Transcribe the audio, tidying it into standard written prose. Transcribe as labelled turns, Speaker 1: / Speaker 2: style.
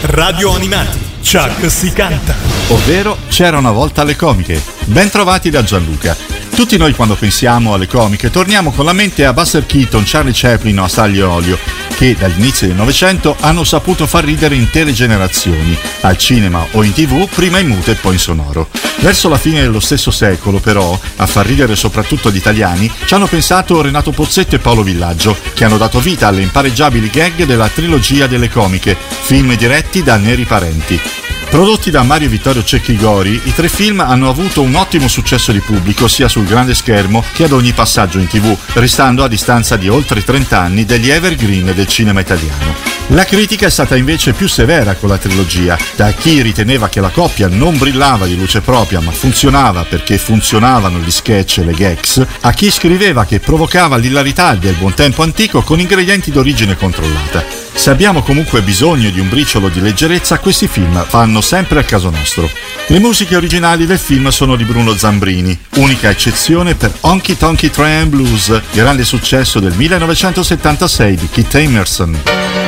Speaker 1: Radio Animati, Chuck si canta.
Speaker 2: Ovvero C'era una volta alle comiche. Ben trovati da Gianluca. Tutti noi quando pensiamo alle comiche torniamo con la mente a Buster Keaton, Charlie Chaplin o a Sally e Olio, che dall'inizio del Novecento hanno saputo far ridere intere generazioni, al cinema o in TV, prima in muto e poi in sonoro. Verso la fine dello stesso secolo, però, a far ridere soprattutto gli italiani, ci hanno pensato Renato Pozzetto e Paolo Villaggio, che hanno dato vita alle impareggiabili gag della trilogia delle comiche, film diretti da Neri Parenti. Prodotti da Mario Vittorio Cecchi Gori, i tre film hanno avuto un ottimo successo di pubblico sia sul grande schermo che ad ogni passaggio in TV, restando a distanza di oltre 30 anni degli evergreen del cinema italiano. La critica è stata invece più severa con la trilogia, da chi riteneva che la coppia non brillava di luce propria ma funzionava perché funzionavano gli sketch e le gags, a chi scriveva che provocava l'ilarità del buon tempo antico con ingredienti d'origine controllata. Se abbiamo comunque bisogno di un briciolo di leggerezza, questi film fanno sempre al caso nostro. Le musiche originali del film sono di Bruno Zambrini, unica eccezione per Honky Tonky Train Blues, grande successo del 1976 di Keith Emerson.